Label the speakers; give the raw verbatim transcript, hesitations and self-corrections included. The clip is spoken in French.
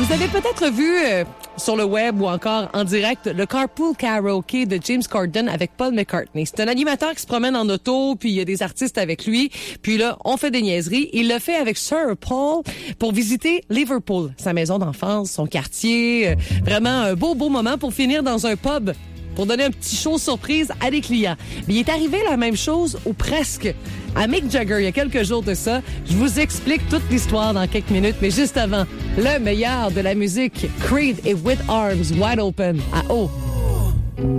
Speaker 1: Vous avez peut-être vu euh, sur le web ou encore en direct le Carpool Karaoke de James Corden avec Paul McCartney. C'est un animateur qui se promène en auto, puis il y a des artistes avec lui. Puis là, on fait des niaiseries. Il le fait avec Sir Paul pour visiter Liverpool, sa maison d'enfance, son quartier. Euh, vraiment un beau, beau moment pour finir dans un pub pour donner un petit show surprise à des clients. Mais il est arrivé la même chose, ou presque, à Mick Jagger il y a quelques jours de ça. Je vous explique toute l'histoire dans quelques minutes, mais juste avant, le meilleur de la musique, Creed et With Arms Wide Open à O.